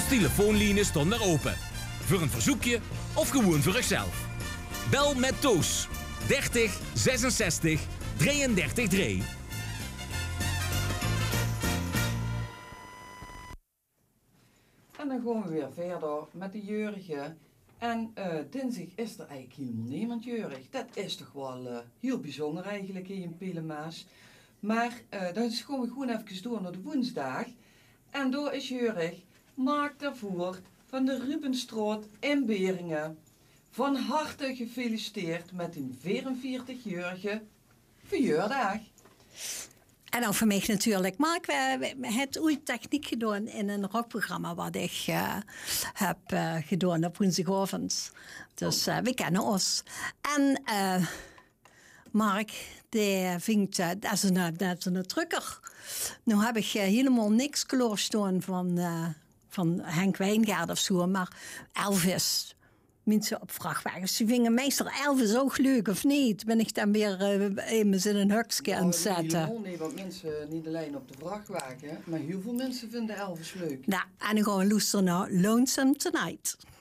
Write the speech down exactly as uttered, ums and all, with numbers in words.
Ons telefoonlijnen stonden open. Voor een verzoekje of gewoon voor zichzelf. Bel met Toos. dertig zesenzestig drieëndertig drie. En dan gaan we weer verder met de jeugdigen. En uh, dinsdag is er eigenlijk helemaal niemand jeurig. Dat is toch wel uh, heel bijzonder eigenlijk hier in Pelemaas. Maar uh, dan gaan we gewoon even door naar de woensdag. En door is jeurig Mark daarvoor van de Rubenstraat in Beringen. Van harte gefeliciteerd met een vierenveertig-jarige verjaardag. En dan voor mij natuurlijk, Mark, we hebben ooit techniek gedaan in een rockprogramma wat ik uh, heb uh, gedaan op woensdagavond. Dus uh, we kennen ons. En uh, Mark, die vindt, uh, dat is een, dat is een drukker. Nu heb ik uh, helemaal niks klaarstaan van, uh, van Henk Wijngaard of zo, maar Elvis. Mensen op vrachtwagens. Die vingen meestal Elvis ook leuk, of niet? Ben ik dan weer uh, even in een hokje aan het zetten? Nou, nee, want mensen niet alleen op de vrachtwagen, maar heel veel mensen vinden Elvis leuk. Nou, en dan gaan we luisteren naar Lonesome Tonight.